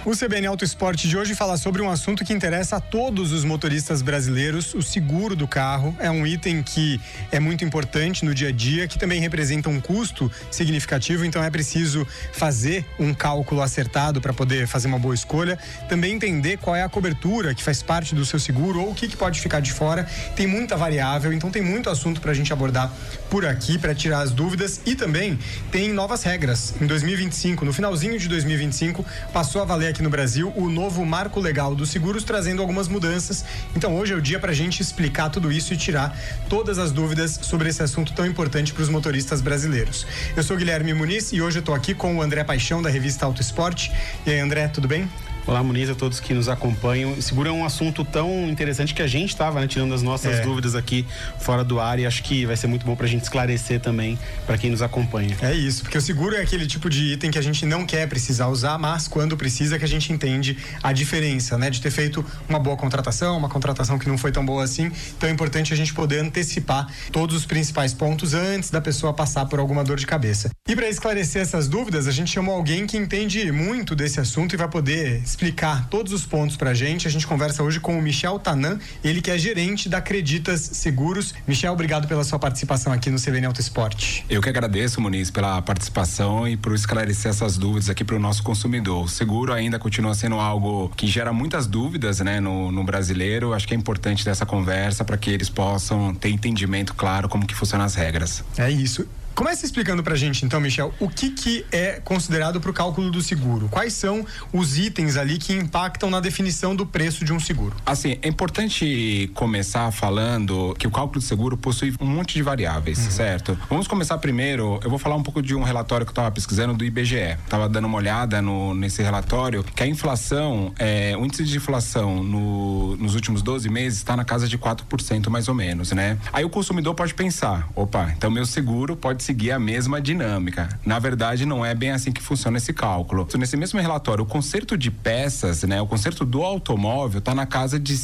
O CBN Auto Esporte de hoje fala sobre um assunto que interessa a todos os motoristas brasileiros. O seguro do carro é um item que é muito importante no dia a dia, que também representa um custo significativo, então é preciso fazer um cálculo acertado para poder fazer uma boa escolha. Também entender qual é a cobertura que faz parte do seu seguro ou o que pode ficar de fora. Tem muita variável, então tem muito assunto para a gente abordar por aqui, para tirar as dúvidas. E também tem novas regras. Em 2025, no finalzinho de 2025, passou a valer aqui no Brasil o novo Marco Legal dos Seguros, trazendo algumas mudanças. Então hoje é o dia pra gente explicar tudo isso e tirar todas as dúvidas sobre esse assunto tão importante para os motoristas brasileiros. Eu sou Guilherme Muniz e hoje eu tô aqui com o André Paixão, da revista Auto Esporte. E aí, André, tudo bem? Olá, Muniz, a todos que nos acompanham. Seguro é um assunto tão interessante que a gente estava tirando as nossas dúvidas aqui fora do ar, e acho que vai ser muito bom pra gente esclarecer também para quem nos acompanha. É isso, porque o seguro é aquele tipo de item que a gente não quer precisar usar, mas quando precisa que a gente entende a diferença, né? De ter feito uma boa contratação, uma contratação que não foi tão boa assim. Então é importante a gente poder antecipar todos os principais pontos antes da pessoa passar por alguma dor de cabeça. E para esclarecer essas dúvidas, a gente chamou alguém que entende muito desse assunto e vai poder explicar todos os pontos pra gente. A gente conversa hoje com o Michel Tanan, ele que é gerente da Creditas Seguros. Michel, obrigado pela sua participação aqui no CBN Auto Esporte. Eu que agradeço, Muniz, pela participação e por esclarecer essas dúvidas aqui para o nosso consumidor. O seguro ainda continua sendo algo que gera muitas dúvidas, né, no brasileiro. Acho que é importante dessa conversa para que eles possam ter entendimento claro como que funcionam as regras. É isso. Comece explicando pra gente, então, Michel, o que é considerado pro cálculo do seguro? Quais são os itens ali que impactam na definição do preço de um seguro? Assim, é importante começar falando que o cálculo do seguro possui um monte de variáveis, certo? Vamos começar primeiro, eu vou falar um pouco de um relatório que eu estava pesquisando do IBGE. Tava dando uma olhada nesse relatório, que a inflação, o índice de inflação nos últimos 12 meses está na casa de 4% mais ou menos, né? Aí o consumidor pode pensar, opa, então meu seguro pode seguir a mesma dinâmica. Na verdade, não é bem assim que funciona esse cálculo. Nesse mesmo relatório, o conserto de peças, né, o conserto do automóvel está na casa de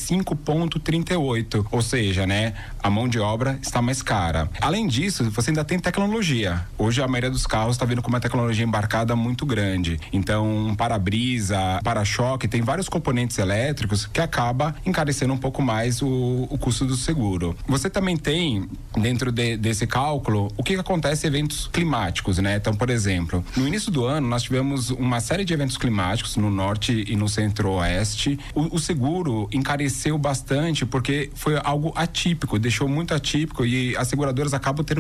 5,38, ou seja, né, a mão de obra está mais cara. Além disso, você ainda tem tecnologia. Hoje a maioria dos carros está vindo com uma tecnologia embarcada muito grande. Então, um para-brisa, para-choque, tem vários componentes elétricos que acaba encarecendo um pouco mais o custo do seguro. Você também tem, dentro desse cálculo, o que acontece eventos climáticos, né? Então, por exemplo, no início do ano nós tivemos uma série de eventos climáticos no norte e no centro-oeste. O seguro encareceu bastante porque foi algo atípico, deixou muito atípico, e as seguradoras acabam tendo